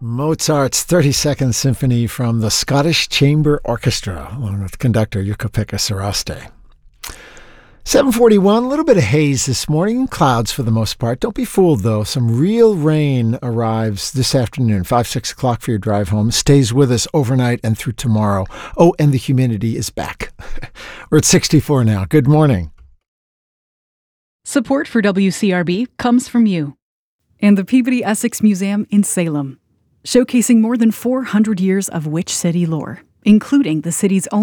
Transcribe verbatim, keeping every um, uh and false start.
Mozart's thirty-second Symphony from the Scottish Chamber Orchestra, along with conductor Jukka-Pekka Saraste. seven forty-one, a little bit of haze this morning, clouds for the most part. Don't be fooled, though. Some real rain arrives this afternoon, five, six o'clock for your drive home. Stays with us overnight and through tomorrow. Oh, and the humidity is back. We're at sixty-four now. Good morning. Support for W C R B comes from you and the Peabody Essex Museum in Salem, showcasing more than four hundred years of Witch City lore, including the city's own